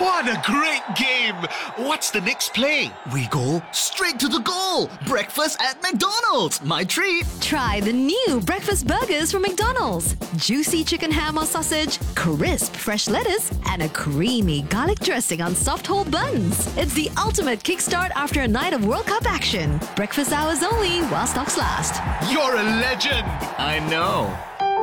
What a great game! What's the next play? We go straight to the goal. Breakfast at McDonald's. My treat. Try the new breakfast burgers from McDonald's. Juicy chicken ham or sausage, crisp fresh lettuce, and a creamy garlic dressing on soft whole buns. It's the ultimate kickstart after a night of World Cup action. Breakfast hours only while stocks last. You're a legend! I know.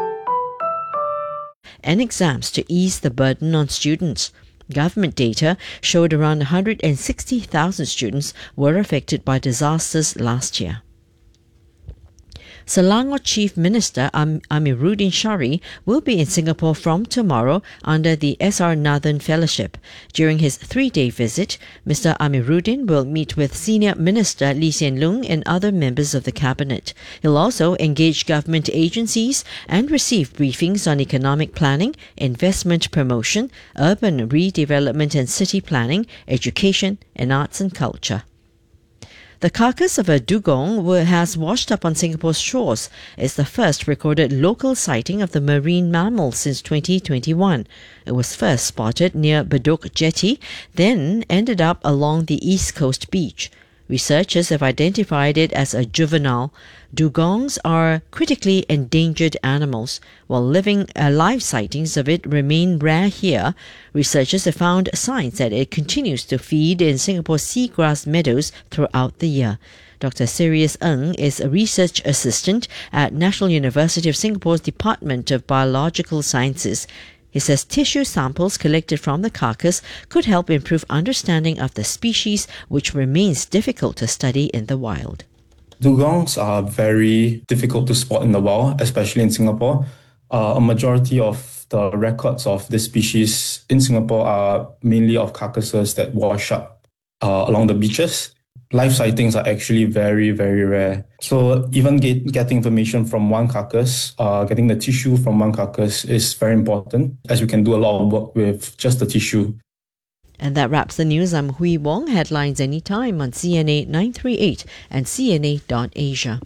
And exams to ease the burden on students. Government data showed around 160,000 students were affected by disasters last year. Selangor Chief Minister Amiruddin Shari will be in Singapore from tomorrow under the S.R. Nathan Fellowship. During his 3-day visit, Mr. Amiruddin will meet with Senior Minister Lee Hsien Loong and other members of the Cabinet. He'll also engage government agencies and receive briefings on economic planning, investment promotion, urban redevelopment and city planning, education, and arts and culture. The carcass of a dugong has washed up on Singapore's shores. It's the first recorded local sighting of the marine mammal since 2021. It was first spotted near Bedok Jetty, then ended up along the East Coast beach. Researchers have identified it as a juvenile. Dugongs are critically endangered animals. While live sightings of it remain rare here, researchers have found signs that it continues to feed in Singapore's seagrass meadows throughout the year. Dr. Sirius Ng is a research assistant at National University of Singapore's Department of Biological Sciences. He says tissue samples collected from the carcass could help improve understanding of the species, which remains difficult to study in the wild. Dugongs are very difficult to spot in the wild, especially in Singapore. A majority of the records of this species in Singapore are mainly of carcasses that wash up along the beaches. Live sightings are actually very, very rare. So even getting information from one carcass, getting the tissue from one carcass is very important, as we can do a lot of work with just the tissue. And that wraps the news. I'm Hui Wong. Headlines anytime on CNA 938 and CNA.Asia.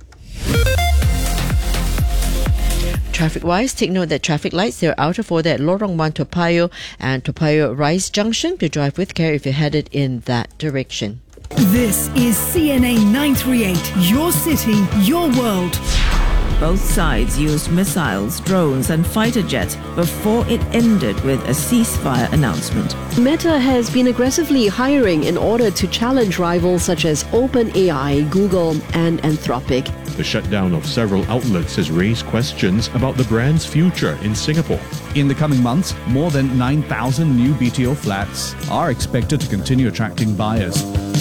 Traffic-wise, take note that traffic lights, they're out of order at Lorong 1 Toa Payoh and Toa Payoh Rise Junction. To drive with care if you're headed in that direction. This is CNA 938, your city, your world. Both sides used missiles, drones and fighter jets before it ended with a ceasefire announcement. Meta has been aggressively hiring in order to challenge rivals such as OpenAI, Google and Anthropic. The shutdown of several outlets has raised questions about the brand's future in Singapore. In the coming months, more than 9,000 new BTO flats are expected to continue attracting buyers.